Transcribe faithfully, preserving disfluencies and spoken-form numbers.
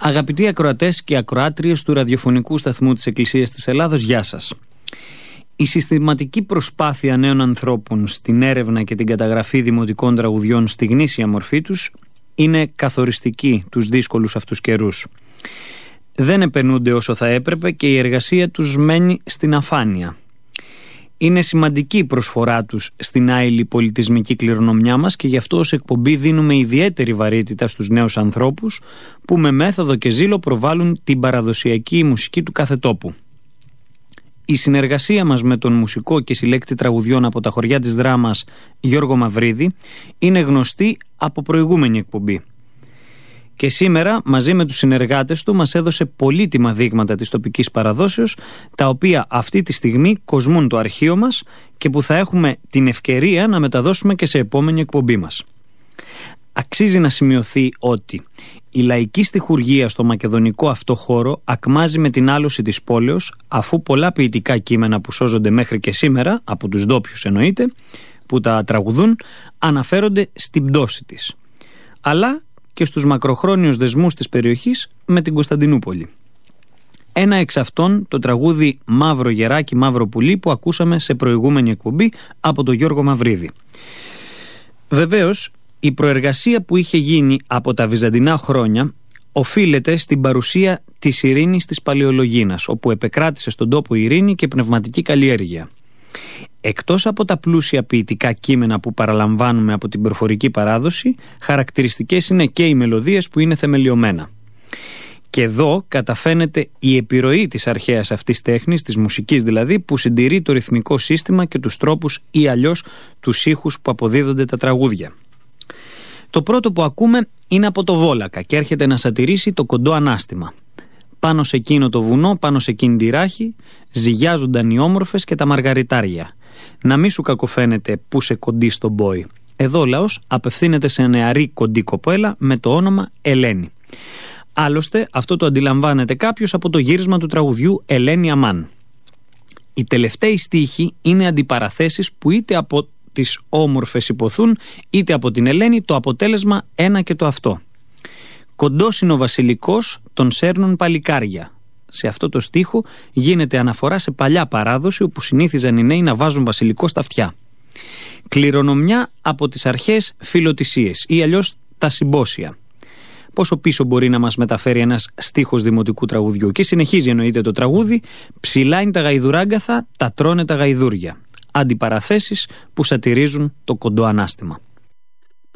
Αγαπητοί ακροατές και ακροάτριες του ραδιοφωνικού σταθμού της Εκκλησίας της Ελλάδος, γεια σας. Η συστηματική προσπάθεια νέων ανθρώπων στην έρευνα και την καταγραφή δημοτικών τραγουδιών στη γνήσια μορφή τους είναι καθοριστική τους δύσκολους αυτούς καιρούς. Δεν επενούνται όσο θα έπρεπε και η εργασία τους μένει στην αφάνεια. Είναι σημαντική η προσφορά τους στην άειλη πολιτισμική κληρονομιά μας και γι' αυτό ως εκπομπή δίνουμε ιδιαίτερη βαρύτητα στους νέους ανθρώπους που με μέθοδο και ζήλο προβάλλουν την παραδοσιακή μουσική του κάθε τόπου. Η συνεργασία μας με τον μουσικό και συλλέκτη τραγουδιών από τα χωριά της Δράμας Γιώργο Μαυρίδη είναι γνωστή από προηγούμενη εκπομπή. Και σήμερα μαζί με τους συνεργάτες του μας έδωσε πολύτιμα δείγματα της τοπικής παραδόσεως, τα οποία αυτή τη στιγμή κοσμούν το αρχείο μας και που θα έχουμε την ευκαιρία να μεταδώσουμε και σε επόμενη εκπομπή μας. Αξίζει να σημειωθεί ότι η λαϊκή στιχουργία στο μακεδονικό αυτό χώρο ακμάζει με την άλωση της πόλεως, αφού πολλά ποιητικά κείμενα που σώζονται μέχρι και σήμερα, από τους ντόπιους εννοείται, που τα τραγουδούν, αναφέρονται στην πτώση της, αλλά και στους μακροχρόνιους δεσμούς της περιοχής με την Κωνσταντινούπολη. Ένα εξ αυτών το τραγούδι «Μαύρο γεράκι, μαύρο πουλί» που ακούσαμε σε προηγούμενη εκπομπή από τον Γιώργο Μαυρίδη. Βεβαίως, η προεργασία που είχε γίνει από τα βυζαντινά χρόνια οφείλεται στην παρουσία της ειρήνης της Παλαιολογίνας, όπου επεκράτησε στον τόπο ειρήνη και πνευματική καλλιέργεια. Εκτός από τα πλούσια ποιητικά κείμενα που παραλαμβάνουμε από την προφορική παράδοση, χαρακτηριστικές είναι και οι μελωδίες που είναι θεμελιωμένα. Και εδώ καταφαίνεται η επιρροή της αρχαίας αυτής τέχνης, της μουσικής δηλαδή, που συντηρεί το ρυθμικό σύστημα και τους τρόπους ή αλλιώς τους ήχους που αποδίδονται τα τραγούδια. Το πρώτο που ακούμε είναι από το Βόλακα και έρχεται να σατηρήσει το κοντό ανάστημα. Πάνω σε εκείνο το βουνό, πάνω σε εκείνη τη ράχη, ζυγιάζονταν οι όμορφες και τα μαργαριτάρια. Να μη σου κακοφαίνεται που σε κοντή στον μπόι. Εδώ ο λαός απευθύνεται σε νεαρή κοντή κοπέλα με το όνομα Ελένη. Άλλωστε αυτό το αντιλαμβάνεται κάποιος από το γύρισμα του τραγουδιού «Ελένη Αμάν». Οι τελευταίοι στίχοι είναι αντιπαραθέσεις που είτε από τις όμορφες υποθούν, είτε από την Ελένη, το αποτέλεσμα ένα και το αυτό. «Κοντός είναι ο βασιλικός, τον σέρνουν παλικάρια». Σε αυτό το στίχο γίνεται αναφορά σε παλιά παράδοση όπου συνήθιζαν οι νέοι να βάζουν βασιλικό στα αυτιά. Κληρονομιά από τις αρχές φιλοτησίες ή αλλιώς τα συμπόσια. Πόσο πίσω μπορεί να μας μεταφέρει ένας στίχος δημοτικού τραγουδιού? Και συνεχίζει εννοείται το τραγούδι «Ψηλά είναι τα γαϊδουράγκαθα, τα τρώνε τα γαϊδούρια». Αντιπαραθέσεις που σατηρίζουν το κοντό ανάστημα.